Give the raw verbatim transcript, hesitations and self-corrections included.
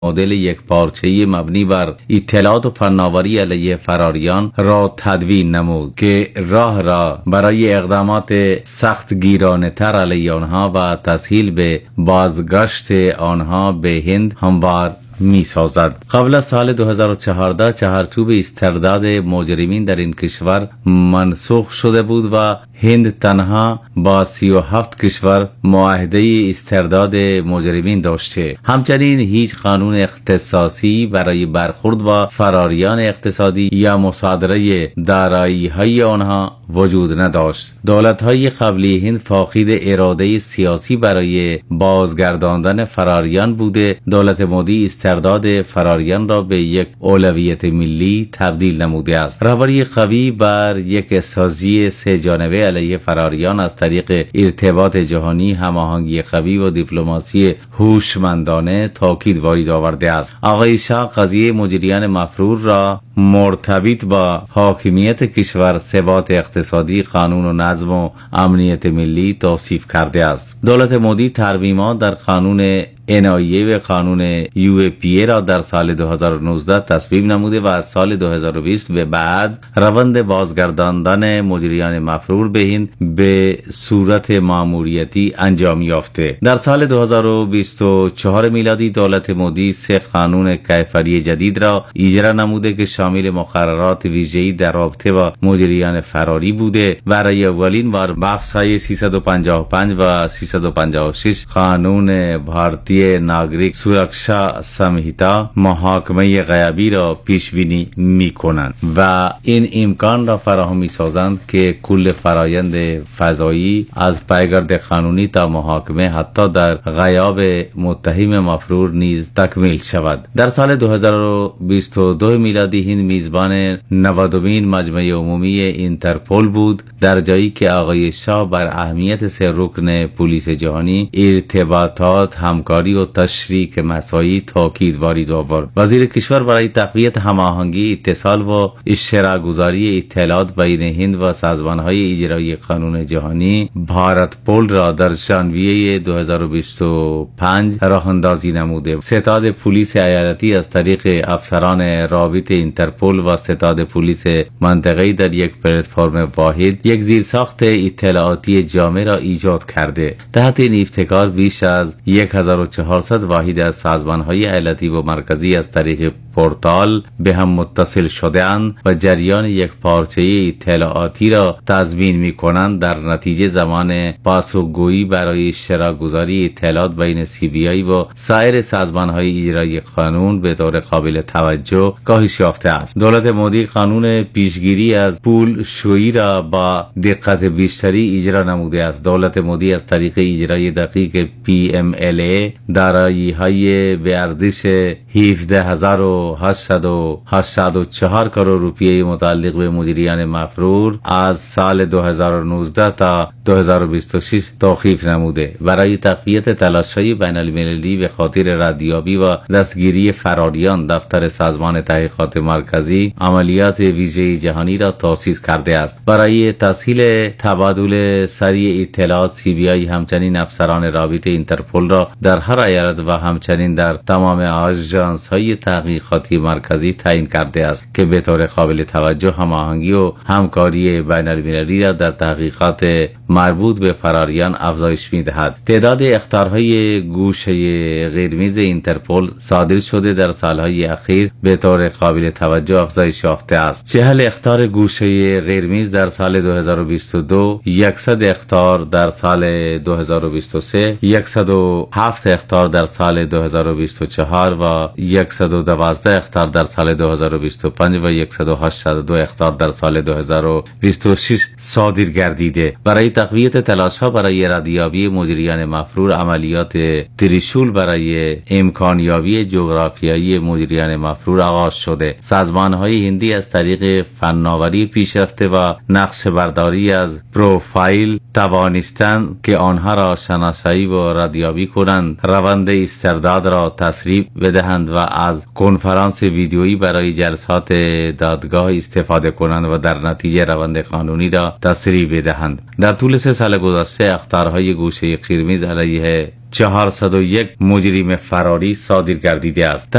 مدل یک پارچه‌ای مبنی بر اطلاعات و فناوری علیه فراریان را تدوین نمود که راه را برای اقدامات سخت گیرانه تر علیه آنها و تسهیل به بازگشت آنها به هند هموار می سازد. قبل از سال دو هزار و چهارده چهارچوب استرداد مجرمین در این کشور منسوخ شده بود و هند تنها با سی و هفت کشور معاهده استرداد مجرمین داشته. همچنین هیچ قانون اختصاصی برای برخورد با فراریان اقتصادی یا مصادره دارایی‌های آنها وجود نداشت. دولت‌های قبلی هند فاقد اراده سیاسی برای بازگرداندن فراریان بوده. دولت مودی استرداد فراریان را به یک اولویت ملی تبدیل نموده است. رهبری قوی بر یک سازی سه جانبه علیه فراریان از طریق ارتباط جهانی، هماهنگی قوی و دیپلماسی هوشمندانه تاکید وارد آورده است. آقای شاه قضیه مجریان مفرور را مرتبط با حاکمیت کشور، ثبات اقتصادی، قانون و نظم و امنیت ملی توصیف کرده است. دولت مودی ترمیمات در قانون ان آی ای و قانون یو ای پی ای را در سال دو هزار و نوزده تصویب نموده و از سال دو هزار و بیست به بعد روند بازگرداندن مجریان مفرور به هند به صورت ماموریتی انجام یافته. در سال دو هزار و بیست و چهار میلادی دولت مودی سه قانون کیفری جدید را اجرا نموده که شامل مقررات ویژه‌ای در رابطه با مجریان فراری بوده. برای اولین بار بخش‌های سیصد و پنجاه و پنج و سیصد و پنجاه و شش قانون بھارتی ناگریک سورکشا سمهیتا محاکمه غیابی را پیش بینی می کنند و این امکان را فراهم می سازند که کل فرایند فضایی از پیگرد قانونی تا محاکمه حتی در غیاب متهم مفرور نیز تکمیل شود. در سال دو هزار و بیست و دو میلادی هند میزبان نودمین مجمع عمومی اینترپول بود، در جایی که آقای شاه بر اهمیت سه رکن پلیس جهانی، ارتباطات، همکاری و تشریک مساعی تاکید وارد آورد. وزیر کشور برای تقویت هماهنگی، اتصال و اشتراک گذاری اطلاعات بین هند و سازمان‌های اجرایی قانون جهانی بھارت پول را در ژانویه دو هزار و بیست و پنج راه اندازی نموده. ستاد پلیس ایالتی از طریق افسران رابط اینترپول و ستاد پلیس منطقه‌ای در یک پلتفرم واحد یک زیرساخت اطلاعاتی جامع را ایجاد کرده. تحت این ابتکار بیش از هزار و چهارصد واحد از سازمان‌های ایالتی و مرکزی از طریق پورتال به هم متصل شده‌اند و جریان یک پارچه اطلاعاتی را تضمین می‌کنند. در نتیجه زمان پاسخگویی برای اشتراک گذاری اطلاعات بین سی بی آی و سایر سازمان‌های اجرایی قانون به طور قابل توجه کاهش یافته است. دولت مودی قانون پیشگیری از پول شویی را با دقت بیشتری اجرا نموده است. دولت مودی از طریق اجرای دقیق پی ام ال ای دارایی‌های به ارزش هفده هزار و هشتصد و هشتاد و چهار کروڑ روپیه متعلق به مجریان مفرور از سال دو هزار و نوزده تا دو هزار و بیست و شش توقیف نموده. برای تقویت تلاش‌های بین‌المللی به خاطر ردیابی و دستگیری فراریان، دفتر سازمان تحقیقات مرکزی عملیات ویژه جهانی را تأسیس کرده است. برای تسهیل تبادل سریع اطلاعات، سی بی آی همچنین افسران رابط اینترپول را در هر ایالت و همچنین در تمام آژانس‌های تحقیقاتی مرکزی تعیین کرده است که به طور قابل توجه هماهنگی و همکاری بین‌المللی را در تحقیقات مربوط به فراریان افزایش می‌دهد. تعداد اخطارهای گوشه قرمز اینترپول صادر شده در سالهای اخیر به طور قابل توجه افزایش یافته است. چهل اخطار گوشه قرمز در سال دو هزار و بیست و دو، صد اخطار در سال دو هزار و بیست و سه، صد و هفت اخطار در سال دو هزار و بیست و چهار و صد و دوازده اخطار در سال دو هزار و بیست و پنج و صد و هشتاد و دو اخطار در سال دو هزار و بیست و شش صادر گردیده. برای تقویت تلاش‌ها برای ردیابی مجریان مفرور، عملیات تریشول برای امکانیابی جغرافیایی مجریان مفرور آغاز شده. سازمان‌های هندی از طریق فناوری پیشرفته و نقشه برداری از پروفایل توانستند که آنها را شناسایی و ردیابی کنند، روند استرداد را تسریع بدهند و از کنفرانس کنفرانس ویدیویی برای جلسات دادگاه استفاده کنند و در نتیجه روند قانونی را تسریع بدهند. در طول سه سال گذشته اخطارهای گوشه قرمز علیه چهارصد و یک مجرم فراری صادر گردیده است.